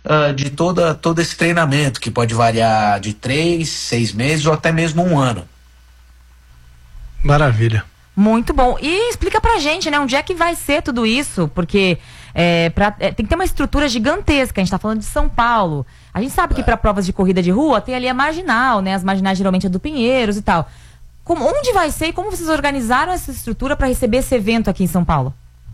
de todo esse treinamento, que pode variar de 3, 6 meses ou até mesmo 1 ano. Maravilha. Muito bom. E explica pra gente, né, onde é que vai ser tudo isso, porque tem que ter uma estrutura gigantesca. A gente tá falando de São Paulo. A gente sabe que para provas de corrida de rua tem ali a marginal, né? As marginais geralmente é do Pinheiros e tal. Onde vai ser e como vocês organizaram essa estrutura para receber esse evento aqui em São Paulo?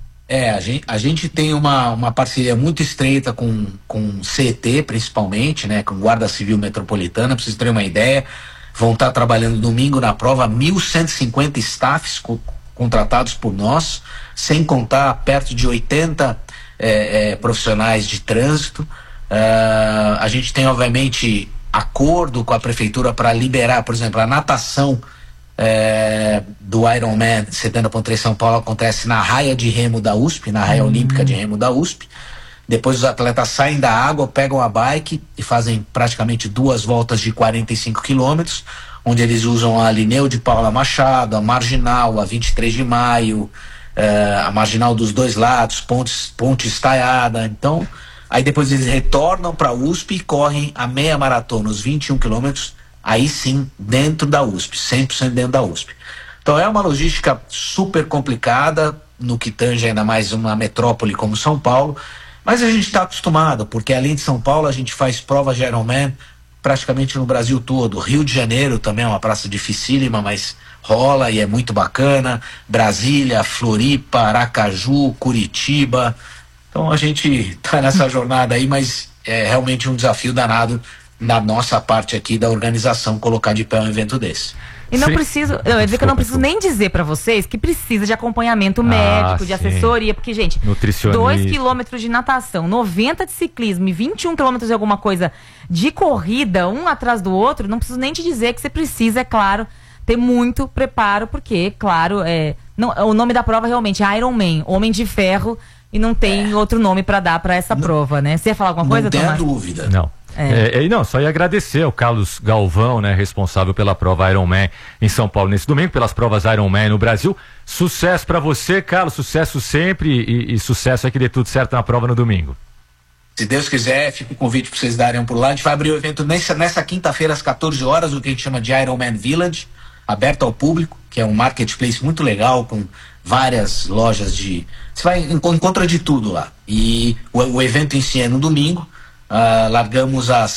A gente tem uma parceria muito estreita com o CET, principalmente, né? Com Guarda Civil Metropolitana, pra vocês terem uma ideia. Vão estar trabalhando domingo na prova 1.150 staffs contratados por nós, sem contar perto de 80 profissionais de trânsito. A gente tem, obviamente, acordo com a prefeitura para liberar, por exemplo, a natação do Ironman 70.3 São Paulo acontece na raia de remo da USP, na raia olímpica de remo da USP. Depois os atletas saem da água, pegam a bike e fazem praticamente 2 voltas de 45 quilômetros, onde eles usam a Lineu de Paula Machado, a Marginal, a 23 de Maio, a Marginal dos dois lados, ponte estaiada. Então, aí depois eles retornam para a USP e correm a meia maratona, os 21 quilômetros, aí sim, dentro da USP, 100% dentro da USP. Então é uma logística super complicada, no que tange ainda mais uma metrópole como São Paulo, mas a gente está acostumado, porque além de São Paulo a gente faz provas de Ironman praticamente no Brasil todo. Rio de Janeiro também é uma praça dificílima, mas rola e é muito bacana. Brasília, Floripa, Aracaju, Curitiba. Então a gente está nessa jornada aí, mas é realmente um desafio danado da nossa parte aqui da organização colocar de pé um evento desse. E não preciso, eu ia dizer que eu não preciso nem dizer pra vocês que precisa de acompanhamento médico, de assessoria, porque, gente, 2 quilômetros de natação, 90 de ciclismo e 21 quilômetros de alguma coisa de corrida, um atrás do outro, não preciso nem te dizer que você precisa, é claro, ter muito preparo, porque, claro, o nome da prova realmente é Ironman, Homem de Ferro, e não tem outro nome pra dar pra essa prova, né? Você ia falar alguma coisa, Tomás? Não tenha dúvida. Não. Não, só ia agradecer ao Carlos Galvão, né, responsável pela prova Ironman em São Paulo nesse domingo, pelas provas Ironman no Brasil. Sucesso pra você, Carlos, sucesso sempre e sucesso aí, que dê tudo certo na prova no domingo. Se Deus quiser, fica o convite para vocês darem por lá. A gente vai abrir o evento nessa quinta-feira às 14 horas, o que a gente chama de Ironman Village, aberto ao público, que é um marketplace muito legal, com várias lojas de... Você vai encontra de tudo lá. E o evento em si é no domingo. Largamos às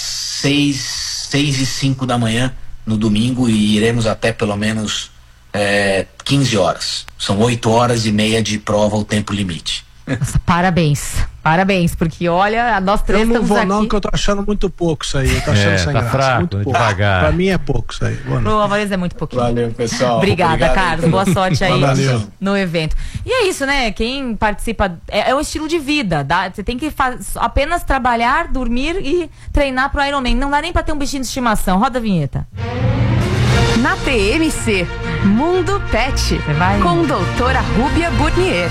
6:05 da manhã no domingo e iremos até pelo menos 15 horas. São 8 horas e meia de prova, o tempo limite. Nossa, parabéns, porque olha, nós três estamos aqui. Eu não vou não, que eu tô achando muito pouco isso aí, eu tô achando sem graça, fraco, muito pouco. Devagar. Pra mim é pouco isso aí. Pro Alvarez é muito pouquinho. Valeu, pessoal. Obrigada, Carlos, boa sorte aí no evento. E é isso, né, quem participa, é um estilo de vida, você tem que apenas trabalhar, dormir e treinar pro Ironman, não dá nem pra ter um bichinho de estimação. Roda a vinheta. Na TMC, Mundo Pet, com doutora Rúbia Burnier.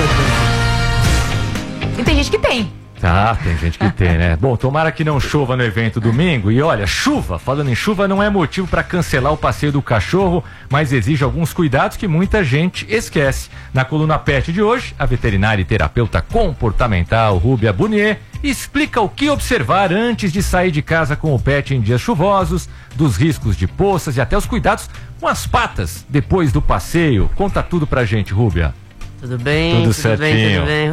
E tem gente que tem. Tem gente que tem, né? Bom, tomara que não chova no evento domingo. E olha, falando em chuva, não é motivo para cancelar o passeio do cachorro, mas exige alguns cuidados que muita gente esquece. Na coluna Pet de hoje, a veterinária e terapeuta comportamental Rúbia Burnier explica o que observar antes de sair de casa com o pet em dias chuvosos, dos riscos de poças e até os cuidados com as patas depois do passeio. Conta tudo pra gente, Rúbia. Tudo bem? Tudo certinho. Tudo bem,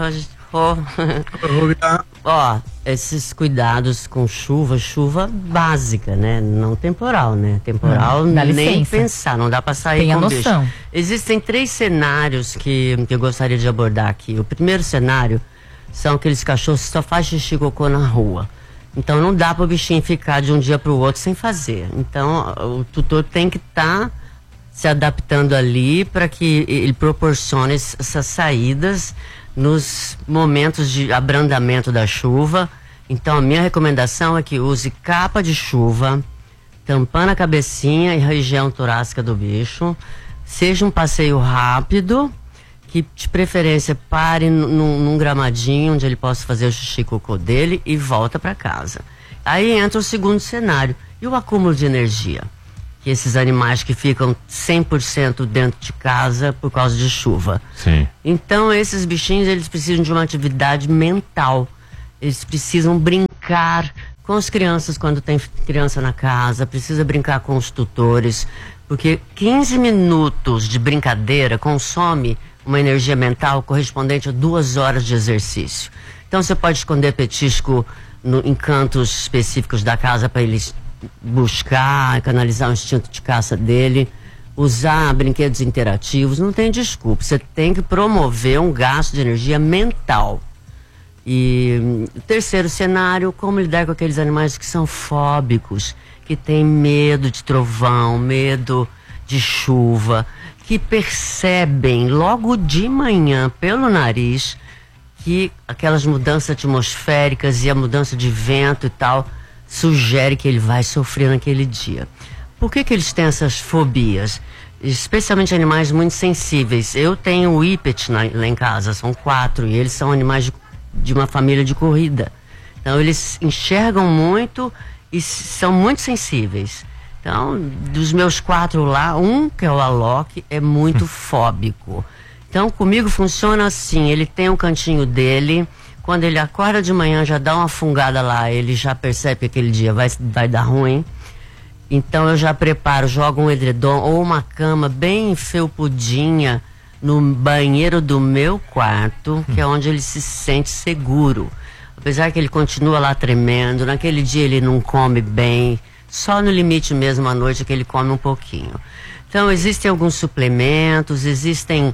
Ó, esses cuidados com chuva básica, né? Não temporal, né? Temporal nem pensar, não dá pra sair Tem com a noção. bicho. Existem 3 cenários que eu gostaria de abordar aqui. O primeiro cenário são aqueles cachorros que só fazem xixi e cocô na rua. Então não dá pro bichinho ficar de um dia pro outro sem fazer. Então o tutor tem que estar se adaptando ali para que ele proporcione essas saídas nos momentos de abrandamento da chuva. Então a minha recomendação é que use capa de chuva, tampando a cabecinha e região torácica do bicho. Seja um passeio rápido, que de preferência pare num gramadinho onde ele possa fazer o xixi e cocô dele e volta para casa. Aí entra o segundo cenário, e o acúmulo de energia, que esses animais que ficam 100% dentro de casa por causa de chuva. Sim. Então esses bichinhos, eles precisam de uma atividade mental, eles precisam brincar brincar com as crianças quando tem criança na casa, precisa brincar com os tutores, porque 15 minutos de brincadeira consome uma energia mental correspondente a 2 horas de exercício. Então você pode esconder petisco em cantos específicos da casa para ele buscar, canalizar o instinto de caça dele, usar brinquedos interativos, não tem desculpa. Você tem que promover um gasto de energia mental. E o terceiro cenário, como lidar com aqueles animais que são fóbicos, que têm medo de trovão, medo de chuva, que percebem logo de manhã pelo nariz que aquelas mudanças atmosféricas e a mudança de vento e tal sugere que ele vai sofrer naquele dia. Por que eles têm essas fobias? Especialmente animais muito sensíveis. Eu tenho o Whippet lá em casa, são 4, e eles são animais de uma família de corrida. Então eles enxergam muito e são muito sensíveis. Então, dos meus 4 lá, que é o Alok, é muito fóbico. Então, comigo funciona assim, ele tem um cantinho dele, quando ele acorda de manhã, já dá uma fungada lá, ele já percebe que aquele dia vai dar ruim. Então, eu já preparo, jogo um edredom ou uma cama bem felpudinha no banheiro do meu quarto, que é onde ele se sente seguro. Apesar que ele continua lá tremendo, naquele dia ele não come bem, só no limite mesmo à noite que ele come um pouquinho. Então, existem alguns suplementos, existem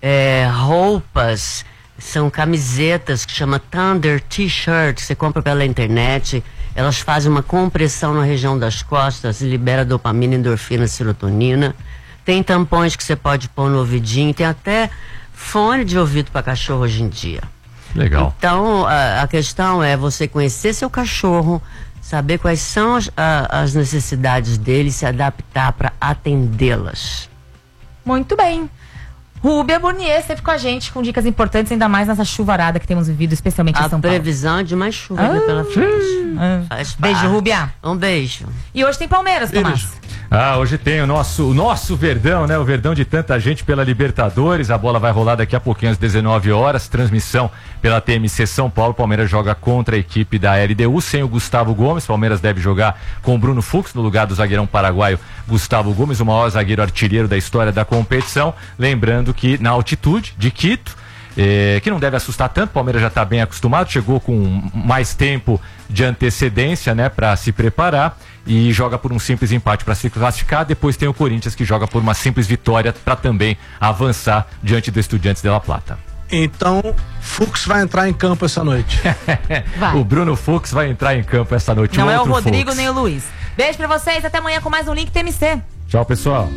roupas, são camisetas que chama Thunder T-shirt, que você compra pela internet. Elas fazem uma compressão na região das costas, libera dopamina, endorfina, serotonina. Tem tampões que você pode pôr no ouvidinho, tem até fone de ouvido para cachorro hoje em dia. Legal. Então, a questão é você conhecer seu cachorro, saber quais são as necessidades dele e se adaptar para atendê-las. Muito bem. Rúbia Burnier sempre com a gente, com dicas importantes, ainda mais nessa chuvarada que temos vivido, especialmente em São Paulo. A previsão de mais chuva pela frente. Beijo, Rúbia. Um beijo. E hoje tem Palmeiras, Tomás. Hoje tem o nosso Verdão, né? O Verdão de tanta gente pela Libertadores. A bola vai rolar daqui a pouquinho às 19 horas. Transmissão pela TMC São Paulo. Palmeiras joga contra a equipe da LDU sem o Gustavo Gomes. Palmeiras deve jogar com o Bruno Fux no lugar do zagueirão paraguaio Gustavo Gomes, o maior zagueiro artilheiro da história da competição. Lembrando que na altitude de Quito, que não deve assustar tanto, o Palmeiras já está bem acostumado, chegou com mais tempo de antecedência, né, para se preparar, e joga por um simples empate para se classificar. Depois tem o Corinthians, que joga por uma simples vitória para também avançar diante do Estudiantes de La Plata. Então, Fux vai entrar em campo essa noite. O Bruno Fux vai entrar em campo essa noite. Não é o Rodrigo nem o Luiz. Beijo pra vocês, até amanhã com mais um Link TMC. Tchau, pessoal.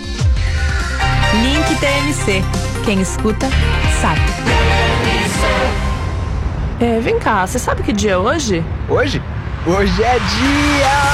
Link TMC. Quem escuta, sabe. Vem cá, você sabe que dia é hoje? Hoje? Hoje é dia...